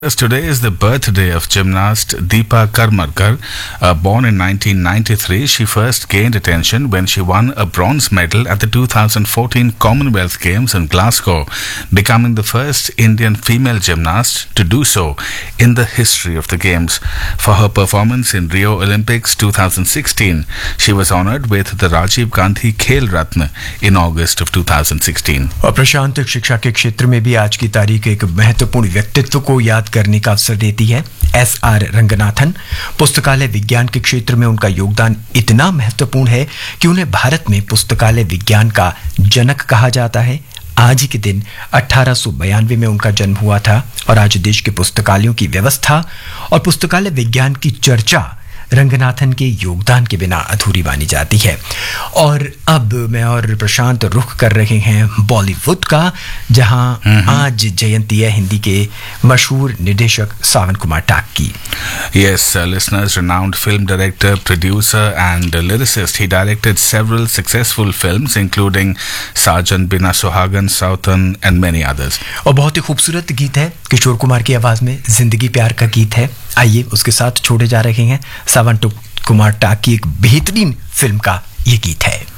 As today is the birthday of gymnast Deepa Karmarkar. Born in 1993, she first gained attention when she won a bronze medal at the 2014 Commonwealth Games in Glasgow, becoming the first Indian female gymnast to do so in the history of the Games. For her performance in Rio Olympics 2016, she was honored with the Rajiv Gandhi Khel Ratna in August of 2016. और प्रशांत शिक्षा के क्षेत्र में भी आज की तारीख एक महत्वपूर्ण व्यक्तित्व को याद करने का अवसर देती है। एस.आर. रंगनाथन। पुस्तकालय विज्ञान के क्षेत्र में उनका योगदान इतना महत्वपूर्ण है कि उन्हें भारत में पुस्तकालय विज्ञान का जनक कहा जाता है। आज ही के दिन 1892 में उनका जन्म हुआ था और आज देश के पुस्तकालयों की व्यवस्था और पुस्तकालय विज्ञान की चर्चा रंगनाथन के योगदान के बिना अधूरी मानी जाती है। और अब मैं और प्रशांत रुख कर रहे हैं बॉलीवुड का, जहां आज जयंती है हिंदी के मशहूर निर्देशक सावन कुमार टाक की। Yes, listeners, renowned film director, producer and lyricist. He directed several successful films including Sajan Bina Suhagan, Southern and many others. और बहुत ही खूबसूरत गीत है किशोर कुमार की आवाज में, जिंदगी प्यार का गीत है। आइए उसके साथ छोड़े जा रहे हैं सावन कुमार टाक की एक बेहतरीन फिल्म का ये गीत है।